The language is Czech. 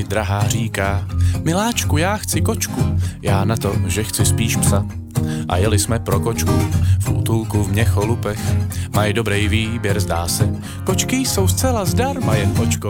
drahá říká: miláčku, já chci kočku, já na to, že chci spíš psa. A jeli jsme pro kočku v útulku v Měcholupech. Mají dobrý výběr, zdá se, kočky jsou zcela zdarma, jen očko